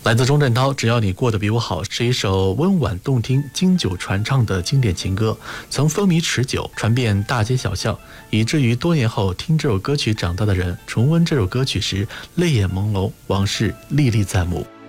来自钟镇涛，只要你过得比我好，是一首温婉动听、经久传唱的经典情歌，曾风靡持久，传遍大街小巷，以至于多年后听这首歌曲长大的人重温这首歌曲时，泪眼朦胧，往事历历在目。